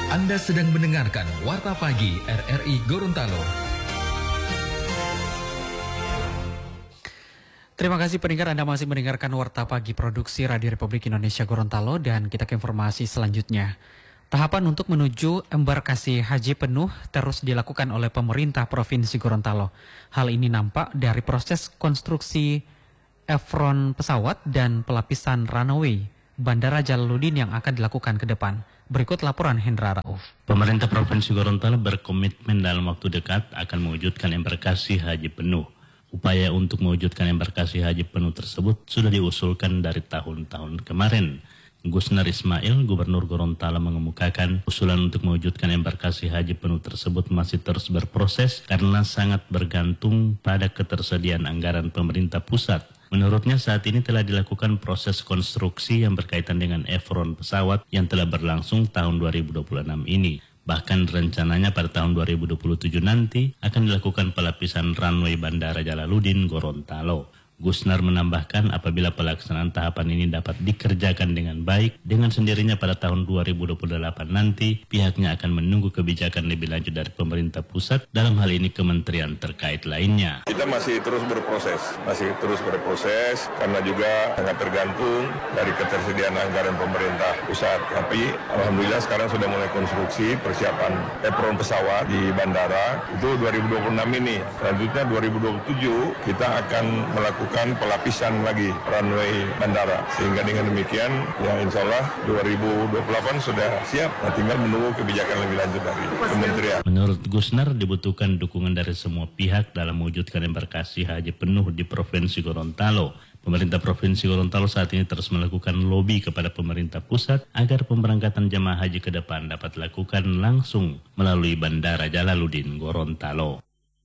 Anda sedang mendengarkan Warta Pagi RRI Gorontalo. Terima kasih pendengar, Anda masih mendengarkan Warta Pagi Produksi Radio Republik Indonesia Gorontalo, dan kita ke informasi selanjutnya. Tahapan untuk menuju embarkasi haji penuh terus dilakukan oleh pemerintah Provinsi Gorontalo. Hal ini nampak dari proses konstruksi apron pesawat dan pelapisan runway Bandara Jalaluddin yang akan dilakukan ke depan. Berikut laporan Hendra Rauf. Pemerintah Provinsi Gorontalo berkomitmen dalam waktu dekat akan mewujudkan embarkasi haji penuh. Upaya untuk mewujudkan embarkasi haji penuh tersebut sudah diusulkan dari tahun-tahun kemarin. Gusnar Ismail, Gubernur Gorontalo, mengemukakan usulan untuk mewujudkan embarkasi haji penuh tersebut masih terus berproses karena sangat bergantung pada ketersediaan anggaran pemerintah pusat. Menurutnya saat ini telah dilakukan proses konstruksi yang berkaitan dengan apron pesawat yang telah berlangsung tahun 2026 ini. Bahkan rencananya pada tahun 2027 nanti akan dilakukan pelapisan runway Bandara Jalaluddin Gorontalo. Gusnar menambahkan apabila pelaksanaan tahapan ini dapat dikerjakan dengan baik, dengan sendirinya pada tahun 2028 nanti pihaknya akan menunggu kebijakan lebih lanjut dari pemerintah pusat, dalam hal ini kementerian terkait lainnya. Kita masih terus berproses karena juga sangat tergantung dari ketersediaan anggaran pemerintah pusat. Tapi alhamdulillah sekarang sudah mulai konstruksi persiapan apron pesawat di bandara itu 2026 ini. Selanjutnya 2027 kita akan melakukan pelapisan lagi runway bandara, sehingga dengan demikian ya insya Allah 2028 sudah siap. Nah, tinggal menunggu kebijakan lebih lanjut dari kementerian. Menurut Gusnar dibutuhkan dukungan dari semua pihak dalam mewujudkan embarkasi haji penuh di Provinsi Gorontalo. Pemerintah Provinsi Gorontalo saat ini terus melakukan lobi kepada pemerintah pusat agar pemberangkatan jemaah haji ke depan dapat dilakukan langsung melalui Bandara Jalaluddin Gorontalo.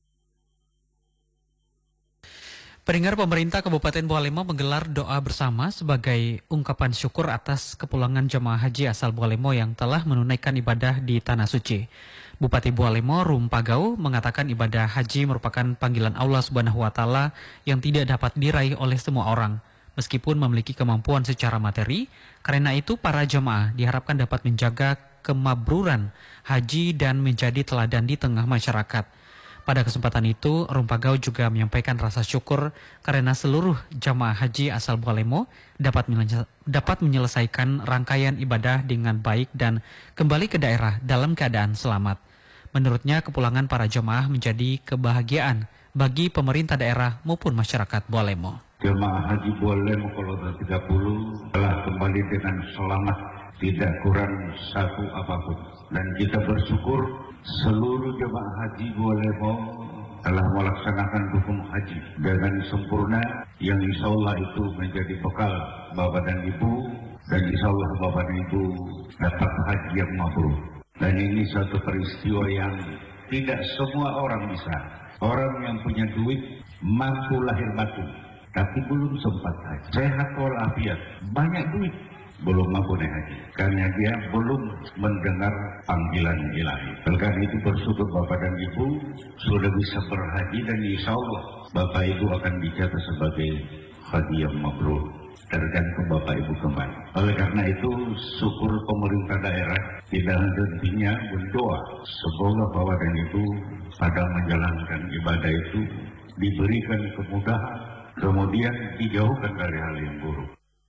Pendengar, pemerintah Kabupaten Bualemo menggelar doa bersama sebagai ungkapan syukur atas kepulangan jemaah haji asal Bualemo yang telah menunaikan ibadah di Tanah Suci. Bupati Bualemo Rum Pagau mengatakan ibadah haji merupakan panggilan Allah Subhanahu wa Ta'ala yang tidak dapat diraih oleh semua orang, meskipun memiliki kemampuan secara materi. Karena itu para jemaah diharapkan dapat menjaga kemabruran haji dan menjadi teladan di tengah masyarakat. Pada kesempatan itu, Rumpagau juga menyampaikan rasa syukur karena seluruh jamaah haji asal Bualemo dapat menyelesaikan rangkaian ibadah dengan baik dan kembali ke daerah dalam keadaan selamat. Menurutnya, kepulangan para jamaah menjadi kebahagiaan bagi pemerintah daerah maupun masyarakat Bualemo. Jemaah haji Bualemo Kloter 30 telah kembali dengan selamat, tidak kurang satu apapun. Dan kita bersyukur seluruh jemaah haji Bualemo telah melaksanakan rukun haji dengan sempurna, yang insya Allah itu menjadi bekal Bapak dan Ibu, dan insya Allah Bapak dan Ibu dapat haji yang mabrur. Dan ini satu peristiwa yang tidak semua orang bisa. Orang yang punya duit, mampu lahir batin, tapi belum sempat haji. Sehat walafiat, banyak duit, belum mampu naik haji, karena dia belum mendengar panggilan ilahi. Karena itu bersyukur Bapak dan Ibu sudah bisa berhaji, dan insya Allah Bapak Ibu akan dicatat sebagai haji yang mabrur, tergantung Bapak Ibu kembali. Oleh karena itu syukur pemerintah daerah tidak hentinya berdoa semoga Bapak dan Ibu pada menjalankan ibadah itu diberikan kemudahan, kemudian dijauhkan dari hal yang buruk.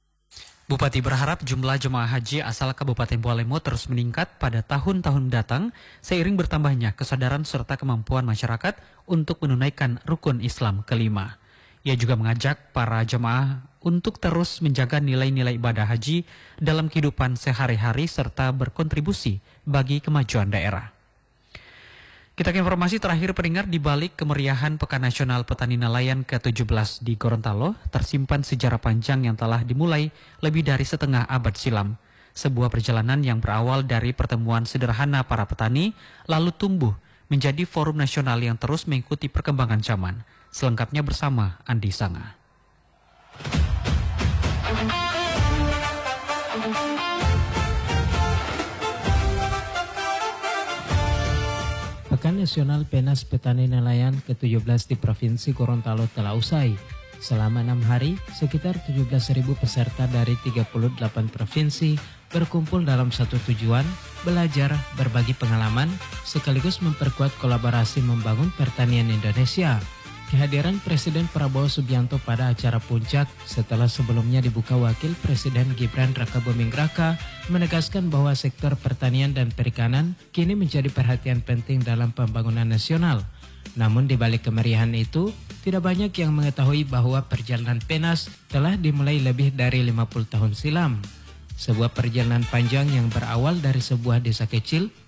Bupati berharap jumlah jemaah haji asal Kabupaten Bualemo terus meningkat pada tahun-tahun datang seiring bertambahnya kesadaran serta kemampuan masyarakat untuk menunaikan rukun Islam kelima. Ia juga mengajak para jemaah untuk terus menjaga nilai-nilai ibadah haji dalam kehidupan sehari-hari serta berkontribusi bagi kemajuan daerah. Kita ke informasi terakhir pendengar. Di balik kemeriahan Pekan Nasional Petani Nelayan ke-17 di Gorontalo, tersimpan sejarah panjang yang telah dimulai lebih dari setengah abad silam. Sebuah perjalanan yang berawal dari pertemuan sederhana para petani, lalu tumbuh menjadi forum nasional yang terus mengikuti perkembangan zaman. Selengkapnya bersama Andi Sanga. Pekan Nasional Penas Petani Nelayan ke-17 di Provinsi Gorontalo telah usai. Selama 6 hari, sekitar 17.000 peserta dari 38 provinsi berkumpul dalam satu tujuan, belajar, berbagi pengalaman, sekaligus memperkuat kolaborasi membangun pertanian Indonesia. Kehadiran Presiden Prabowo Subianto pada acara puncak setelah sebelumnya dibuka Wakil Presiden Gibran Rakabuming Raka menegaskan bahwa sektor pertanian dan perikanan kini menjadi perhatian penting dalam pembangunan nasional. Namun di balik kemeriahan itu, tidak banyak yang mengetahui bahwa perjalanan PENAS telah dimulai lebih dari 50 tahun silam. Sebuah perjalanan panjang yang berawal dari sebuah desa kecil